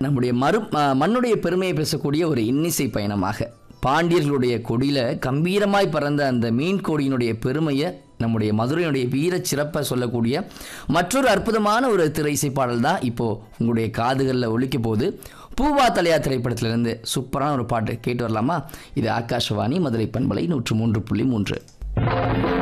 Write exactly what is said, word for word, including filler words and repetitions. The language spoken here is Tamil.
நம்முடைய மறு மண்ணுடைய பெருமையை பேசக்கூடிய ஒரு இன்னிசை பயணமாக பாண்டியர்களுடைய கொடியில் கம்பீரமாய் பறந்த அந்த மீன் கொடியினுடைய பெருமையை, நம்முடைய மதுரையினுடைய வீர சிறப்பை சொல்லக்கூடிய மற்றொரு அற்புதமான ஒரு திரை இசை பாடல் தான் இப்போது உங்களுடைய காதுகளில் ஒலிக்க போது. பூவா தலையா திரைப்படத்திலிருந்து சூப்பரான ஒரு பாட்டு கேட்டு வரலாமா? இது ஆகாஷவாணி மதுரை பண்பலை நூற்று மூன்று புள்ளி மூன்று.